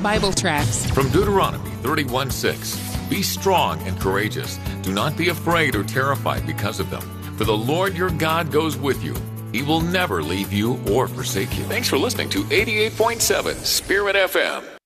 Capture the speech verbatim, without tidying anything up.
Bible tracts. From Deuteronomy thirty-one six, be strong and courageous. Do not be afraid or terrified because of them. For the Lord your God goes with you. He will never leave you or forsake you. Thanks for listening to eighty-eight point seven Spirit F M.